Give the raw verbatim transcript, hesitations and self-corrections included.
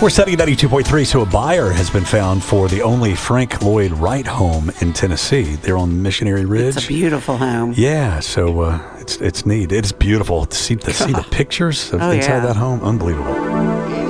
We're setting ninety-two point three, so a buyer has been found for the only Frank Lloyd Wright home in Tennessee. They're on Missionary Ridge. It's a beautiful home. Yeah, so uh, it's it's neat. It's beautiful to see, to see the pictures of Oh, inside yeah. that home. Unbelievable.